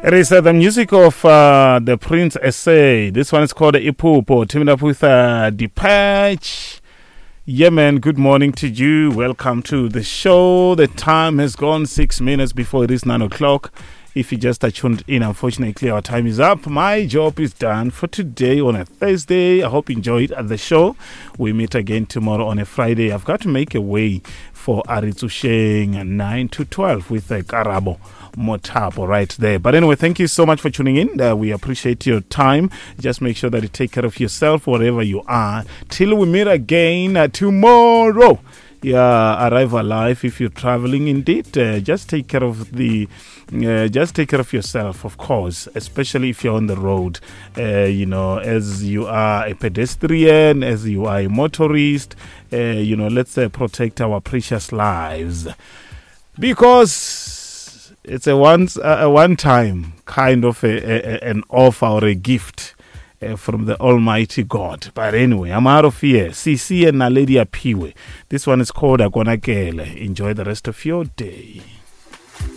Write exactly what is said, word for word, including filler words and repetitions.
It is uh, the music of uh, the Prince Essay. This one is called Ipupo, teaming up with uh, Depeche. Yeah, man, good morning to you. Welcome to the show. The time has gone six minutes before it is nine o'clock. If you just are tuned in, unfortunately, our time is up. My job is done for today on a Thursday. I hope you enjoyed the show. We meet again tomorrow on a Friday. I've got to make a way for Aritsusheng nine to twelve with uh, Karabo Motapo right there. But anyway, thank you so much for tuning in. Uh, we appreciate your time. Just make sure that you take care of yourself wherever you are. Till we meet again uh, tomorrow. Yeah, arrive alive if you're traveling. Indeed, uh, just take care of the, uh, just take care of yourself, of course, especially if you're on the road. Uh, you know, as you are a pedestrian, as you are a motorist, uh, you know, let's uh, protect our precious lives, because it's a once, uh, a one-time kind of a, a, an offer or a gift Uh, from the Almighty God. But anyway, I'm out of here. C C and Naledi Apiwe. This one is called Agonakele. Enjoy the rest of your day.